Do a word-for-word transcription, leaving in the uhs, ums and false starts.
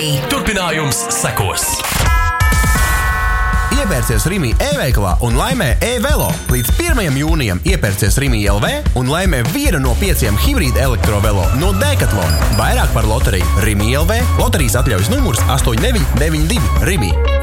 Turpinājums sekos. Iepērcies Rimi e-veikalā un laimē e-velo. Līdz pirmajam jūnijam iepērcies Rimi L V un laimē vienu no pieciem hibrīda elektrovelo no Decathlon. Vairāk par loteriju Rimi L V. Loterijas atļaujas numurs astoņi deviņi deviņi divi Rimi.